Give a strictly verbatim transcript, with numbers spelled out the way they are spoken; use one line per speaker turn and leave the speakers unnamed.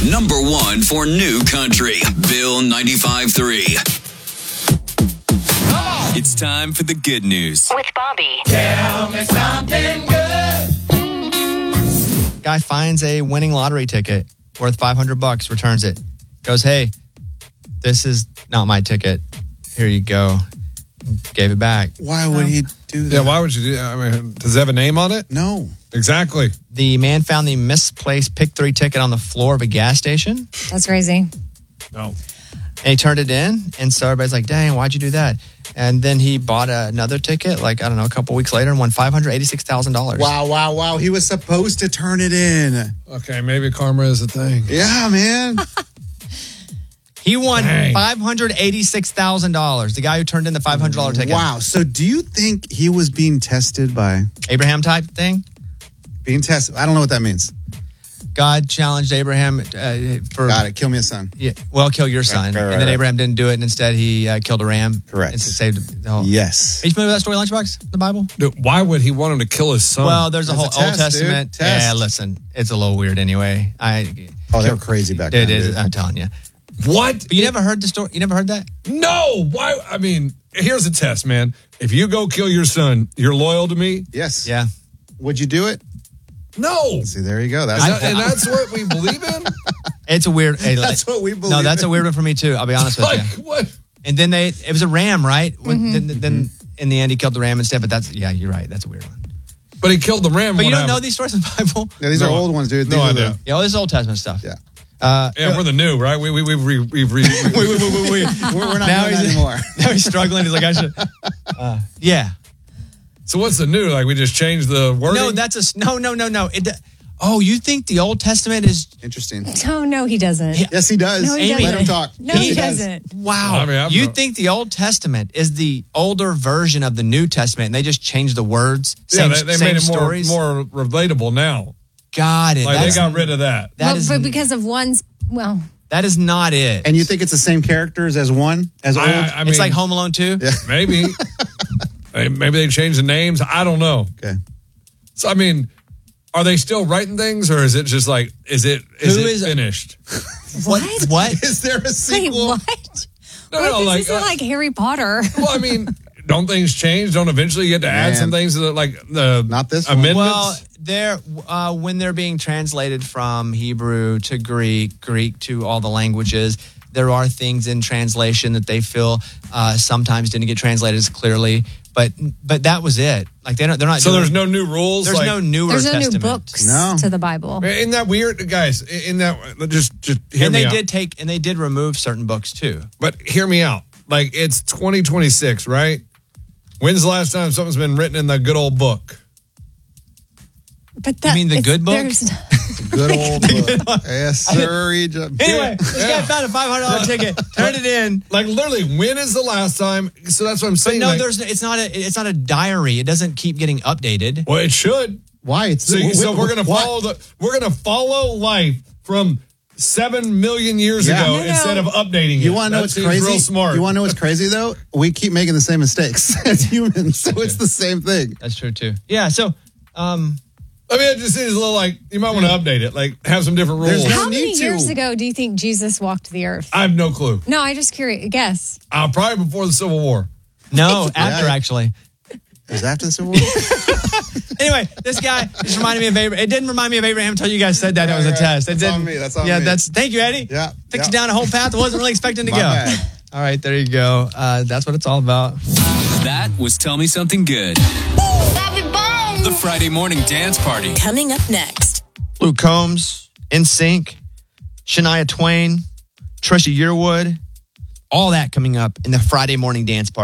Number one for new country. Bill ninety-five three. It's time for the good news.
With Bobby.
Tell me something good.
Guy finds a winning lottery ticket worth five hundred bucks, returns it. Goes, hey, this is not my ticket. Here you go. Gave it back.
Why would he do that?
Yeah, why would you do that? I mean, does it have a name on it?
No.
Exactly.
The man found the misplaced pick three ticket on the floor of a gas station.
That's crazy.
No.
And he turned it in. And so everybody's like, dang, why'd you do that? And then he bought another ticket, like, I don't know, a couple weeks later and won five hundred eighty-six thousand dollars.
Wow, wow, wow. He was supposed to turn it in.
Okay, maybe karma is a thing.
Yeah, man.
He won
Dang.
five hundred eighty-six thousand dollars. The guy who turned in the five hundred dollars ticket.
Wow. So do you think he was being tested by...
Abraham type thing?
Being tested? I don't know what that means.
God challenged Abraham uh, for...
Got it. Kill me a son.
Yeah, well, kill your son.
right, right,
and then
right.
Abraham didn't do it, and instead he uh, killed a ram.
Correct.
And saved the whole...
Yes.
Are you familiar with that story, Lunchbox, the Bible?
Dude, why would he want him to kill his son?
Well, there's a
That's
whole
a
Old
test, dude.
Testament.
Test.
Yeah, listen, it's a little weird anyway. I.
Oh, they were crazy back
It
then.
is.
dude.
I'm telling you.
what?
But you never heard the story? You never heard that?
No. Why? I mean, here's a test, man. If you go kill your son, you're loyal to me?
Yes.
Yeah.
Would you do it?
No.
See, there you go. That's,
Is that- and that's what we believe in?
It's a weird. hey,
that's what we believe
No, that's
in.
a weird one for me too. I'll be honest with
Like,
you.
what?
And then they, it was a ram, right? When,
Mm-hmm.
then, then in the end, he killed the ram instead. But that's, yeah, you're right. That's a weird one.
But he killed the ram.
But
what
you don't know
happened?
these stories in the Bible?
Yeah, these
No.
are old ones, dude.
No
These are
idea.
the-
Yeah, well, this is Old Testament stuff.
Yeah.
Uh,
Yeah, we're the new, right? We, we, we've re, we've re,
wait, wait, wait, wait, wait.
We're, we're not
Now
doing that
he's-
anymore.
Now he's struggling. He's like, I should. Uh, yeah.
So what's the new? Like we just changed the wording?
No, that's a s- no, no, no, no. It, oh, you think the Old Testament is?
Interesting.
No, no, he doesn't.
Yeah.
Yes, he does.
No, he
Amy,
Let
doesn't.
him talk.
No,
Yes,
he
does.
doesn't.
Wow.
I mean, I'm
you
not-
think the Old Testament is the older version of the New Testament, and they just changed the words?
Yeah,
Same,
they, they
same
made it more,
stories.
more relatable now.
Got it.
Like
That's,
they got rid of that.
that
Well,
is
but because of one's, well,
that is not it.
And you think it's the same characters as one? As old?
I, I mean,
it's like Home Alone two.
Yeah.
maybe. Hey, maybe they changed the names. I don't know.
Okay.
So I mean, are they still writing things, or is it just like is it is
Who
it
is-
finished?
What? What?
Is there a
wait,
sequel?
what?
No,
Wait,
no,
this
like,
isn't
uh,
like Harry Potter.
well, I mean, don't things change? Don't eventually you get to add
Man.
some things to the, like the
Not this one.
amendments?
Well, they're uh, when they're being translated from Hebrew to Greek, Greek to all the languages. There are things in translation that they feel uh, sometimes didn't get translated as clearly, but but that was it. Like they don't, they're not.
so
doing,
there's no new rules.
there's
like,
no newer
There's no
testament.
new books
No.
to the Bible.
Isn't that weird, guys? In that, just just hear
And
me
they
out.
did take and they did remove certain books too.
But hear me out. Like it's twenty twenty-six, right? When's the last time something's been written in the good old book?
But that,
mean the
it's-
good book?
there's-
Good old book. Yes, sir. Egypt.
Anyway, this
Yeah.
guy found a five hundred dollar ticket, turned it in.
Like literally, when is the last time? So that's what I'm
But
saying.
no,
like,
there's it's not a it's not a diary. It doesn't keep getting updated.
well, it should.
Why? It's
So,
wh-
so
wh-
we're gonna
what?
follow the we're gonna follow life from seven million years
Yeah.
ago
No, no.
instead of updating it.
You want to know
That
what's
seems
crazy?
Real smart.
You want to know what's crazy though? We keep making the same mistakes as humans, so it's the same thing.
That's true too. Yeah. So, um,
I mean, it just seems a little like you might want to update it, like have some different
There's
rules.
no
How many
need to.
years ago do you think Jesus walked the earth?
I have no clue.
No, I just curious. Guess.
Uh, probably before the Civil War.
no, after
Yeah.
actually.
Is that the Civil War?
Anyway, this guy just reminded me of Abraham. It didn't remind me of Abraham until you guys said that it was a
Right, right.
test. It
That's
didn't.
on me. That's on
yeah,
me.
that's. Thank you, Eddie.
Yeah,
Takes
yeah.
you down a whole path I wasn't really expecting to
My
go.
bad.
All right, there you go. Uh, that's what it's all about.
That was Tell Me Something Good. The Friday morning dance party.
Coming up next.
Luke Combs, N Sync, Shania Twain, Trisha Yearwood, all that coming up in the Friday morning dance party.